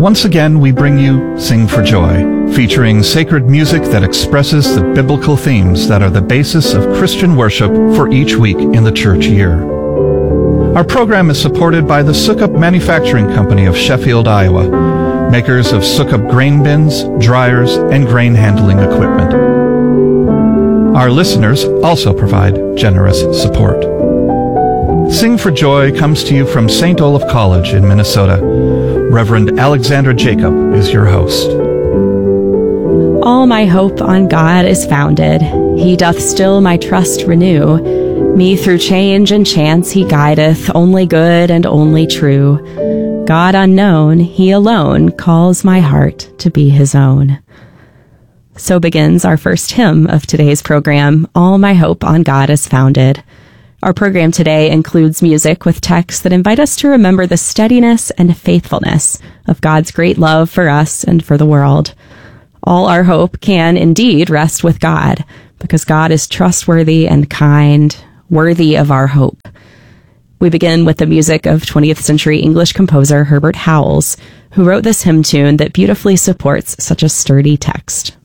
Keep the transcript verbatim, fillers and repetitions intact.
Once again, we bring you Sing for Joy, featuring sacred music that expresses the biblical themes that are the basis of Christian worship for each week in the church year. Our program is supported by the Sukup Manufacturing Company of Sheffield, Iowa, makers of Sukup grain bins, dryers, and grain handling equipment. Our listeners also provide generous support. Sing for Joy comes to you from Saint Olaf College in Minnesota. Reverend Alexander Jacob is your host. All my hope on God is founded. He doth still my trust renew. Me through change and chance he guideth, only good and only true. God unknown, he alone calls my heart to be his own. So begins our first hymn of today's program, All My Hope on God is Founded. Our program today includes music with texts that invite us to remember the steadiness and faithfulness of God's great love for us and for the world. All our hope can indeed rest with God, because God is trustworthy and kind, worthy of our hope. We begin with the music of twentieth century English composer Herbert Howells, who wrote this hymn tune that beautifully supports such a sturdy text.